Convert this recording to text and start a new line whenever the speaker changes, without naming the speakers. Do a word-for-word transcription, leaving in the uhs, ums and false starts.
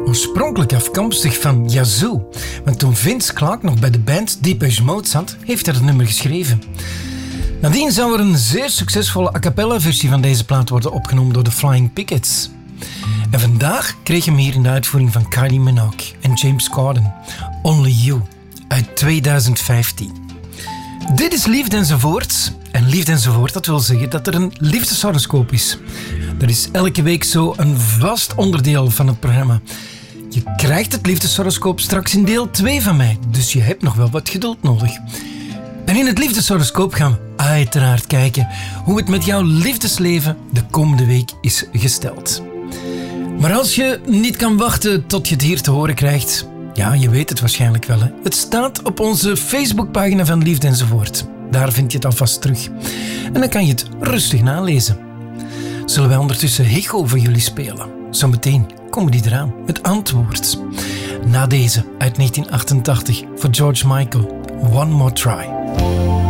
Oorspronkelijk afkomstig van Yazoo, want toen Vince Clarke nog bij de band Depeche Mode zat, heeft hij het nummer geschreven. Nadien zou er een zeer succesvolle a cappella versie van deze plaat worden opgenomen door de Flying Pickets. En vandaag kreeg hem hier in de uitvoering van Kylie Minogue en James Corden, Only You, uit tweeduizend vijftien. Dit is Liefde enzovoort. En Liefde enzovoort, dat wil zeggen dat er een liefdeshoroscoop is. Dat is elke week zo een vast onderdeel van het programma. Je krijgt het liefdeshoroscoop straks in deel twee van mij, dus je hebt nog wel wat geduld nodig. En in het liefdeshoroscoop gaan we uiteraard kijken hoe het met jouw liefdesleven de komende week is gesteld. Maar als je niet kan wachten tot je het hier te horen krijgt, ja, je weet het waarschijnlijk wel, hè? Het staat op onze Facebookpagina van Liefde enzovoort. Daar vind je het alvast terug. En dan kan je het rustig nalezen. Zullen wij ondertussen Higo voor jullie spelen? Zometeen komen die eraan, het antwoord. Na deze uit negentien achtentachtig voor George Michael, One More Try.